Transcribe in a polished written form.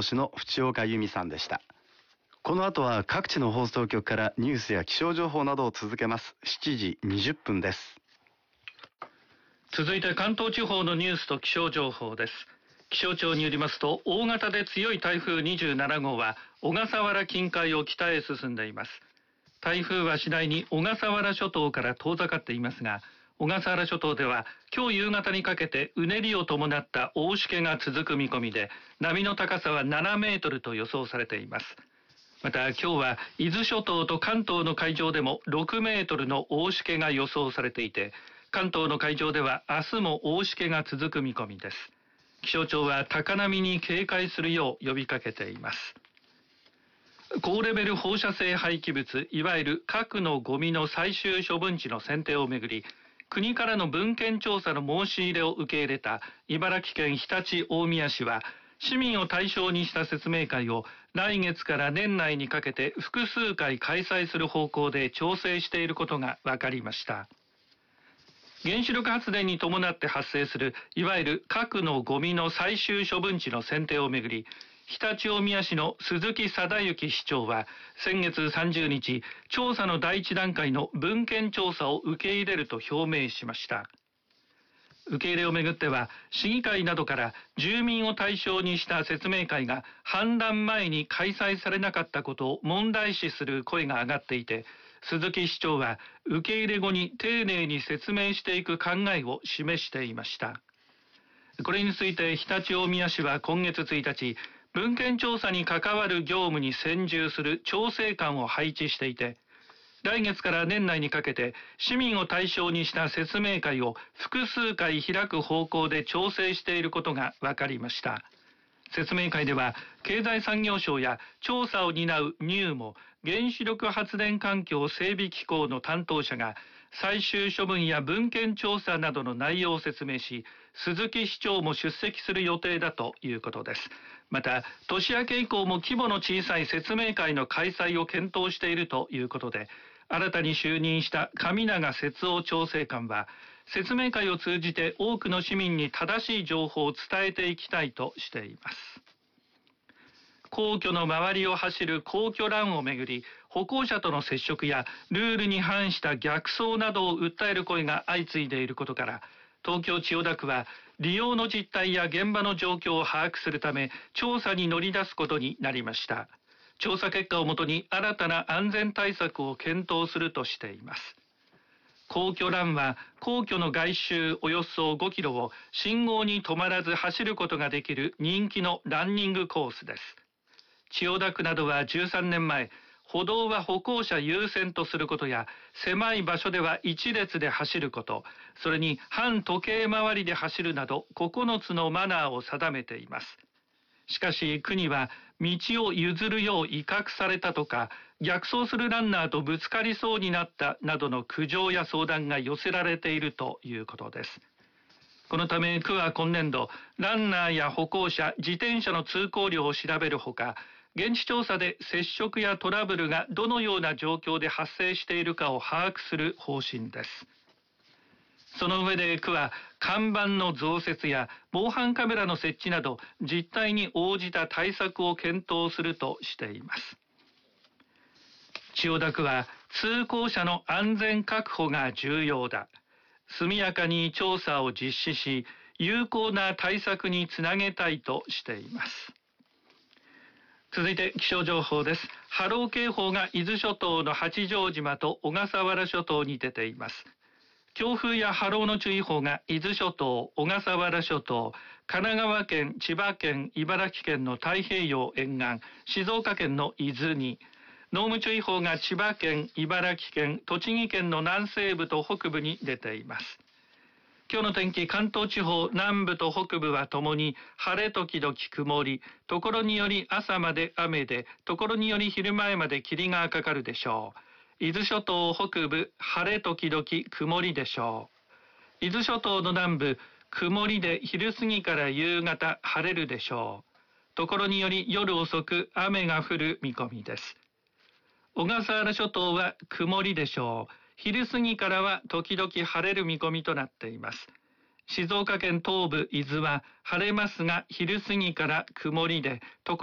報士の淵岡由美さんでした。この後は各地の放送局からニュースや気象情報などを続けます。7時20分です。 続いて関東地方のニュースと気象情報です。気象庁によりますと、大型で強い台風27号は小笠原近海を北へ進んでいます。台風は次第に小笠原諸島から遠ざかっていますが、小笠原諸島では今日夕方にかけてうねりを伴った大しけが続く見込みで、波の高さは7メートルと予想されています。また今日は伊豆諸島と関東の海上でも6メートルの大しけが予想されていて、関東の海上では明日も大しけが続く見込みです。気象庁は高波に警戒するよう呼びかけています。高レベル放射性廃棄物、いわゆる核のゴミの最終処分地の選定をめぐり、国からの文献調査の申し入れを受け入れた茨城県常陸大宮市は、市民を対象にした説明会を来月から年内にかけて複数回開催する方向で調整していることが分かりました。原子力発電に伴って発生するいわゆる核のゴミの最終処分地の選定をめぐり、常陸大宮市の鈴木貞之市長は先月30日、調査の第一段階の文献調査を受け入れると表明しました。受け入れをめぐっては、市議会などから住民を対象にした説明会が氾濫前に開催されなかったことを問題視する声が上がっていて、鈴木市長は受け入れ後に丁寧に説明していく考えを示していました。これについて常陸大宮市は今月1日、文献調査に関わる業務に専従する調整官を配置していて、来月から年内にかけて市民を対象にした説明会を複数回開く方向で調整していることが分かりました。説明会では経済産業省や調査を担うNUMO原子力発電環境整備機構の担当者が最終処分や文献調査などの内容を説明し、鈴木市長も出席する予定だということです。また年明け以降も規模の小さい説明会の開催を検討しているということで、新たに就任した上永節夫調整官は、説明会を通じて多くの市民に正しい情報を伝えていきたいとしています。皇居の周りを走る皇居ランをめぐり、歩行者との接触やルールに反した逆走などを訴える声が相次いでいることから、東京千代田区は利用の実態や現場の状況を把握するため調査に乗り出すことになりました。調査結果をもとに新たな安全対策を検討するとしています。皇居ランは皇居の外周およそ5キロを信号に止まらず走ることができる人気のランニングコースです。千代田区などは13年前、歩道は歩行者優先とすることや、狭い場所では一列で走ること、それに反時計回りで走るなど9つのマナーを定めています。しかし区には道を譲るよう威嚇されたとか、逆走するランナーとぶつかりそうになったなどの苦情や相談が寄せられているということです。このため区は今年度、ランナーや歩行者、自転車の通行量を調べるほか、現地調査で接触やトラブルがどのような状況で発生しているかを把握する方針です。その上で区は看板の増設や防犯カメラの設置など実態に応じた対策を検討するとしています。千代田区は通行者の安全確保が重要だ。速やかに調査を実施し、有効な対策につなげたいとしています。続いて気象情報です。波浪警報が伊豆諸島の八丈島と小笠原諸島に出ています。強風や波浪の注意報が伊豆諸島、小笠原諸島、神奈川県、千葉県、茨城県の太平洋沿岸、静岡県の伊豆に、濃霧注意報が千葉県、茨城県、栃木県の南西部と北部に出ています。今日の天気、関東地方南部と北部はともに晴れ時々曇り、ところにより朝まで雨で、ところにより昼前まで霧がかかるでしょう。伊豆諸島北部、晴れ時々曇りでしょう。伊豆諸島の南部、曇りで昼過ぎから夕方晴れるでしょう。ところにより夜遅く雨が降る見込みです。小笠原諸島は曇りでしょう。昼過ぎからは時々晴れる見込みとなっています。静岡県東部伊豆は晴れますが昼過ぎから曇りで、